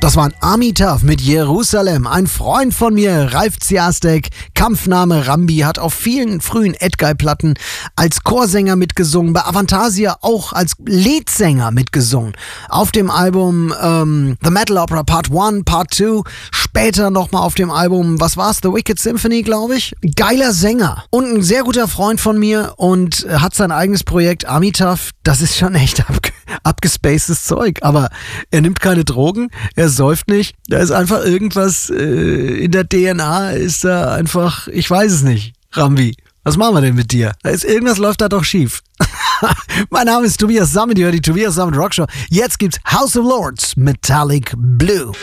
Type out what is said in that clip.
Das war ein Army-Tough mit Jerusalem. Ein Freund von mir, Ralf Ziastek, Kampfname Rambi, hat auf vielen frühen Edguy-Platten als Chorsänger mitgesungen, bei Avantasia auch als Leadsänger mitgesungen. Auf dem Album The Metal Opera Part 1, Part 2, später nochmal auf dem Album, was war's, The Wicked Symphony, glaube ich. Geiler Sänger und ein sehr guter Freund von mir und hat sein eigenes Projekt Army-Tough. Das ist schon echt abgespacedes Zeug, aber er nimmt keine Drogen, er säuft nicht, da ist einfach irgendwas in der DNA, ist da einfach, ich weiß es nicht, Rambi. Was machen wir denn mit dir? Irgendwas läuft da doch schief. Mein Name ist Tobias Sammet, ihr hört die Tobias Sammet Rockshow. Jetzt gibt's House of Lords, Metallic Blue.